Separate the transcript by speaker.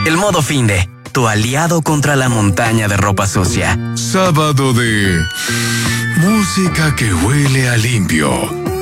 Speaker 1: El modo finde, tu aliado contra la montaña de ropa sucia.
Speaker 2: Sábado de música que huele a limpio.